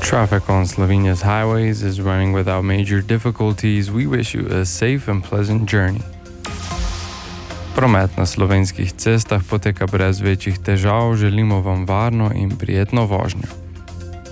Traffic on Slovenia's highways is running without major difficulties. We wish you a safe and pleasant journey. Promet na slovenskih cestah poteka brez večjih težav. Želimo vam varno in prijetno vožnjo.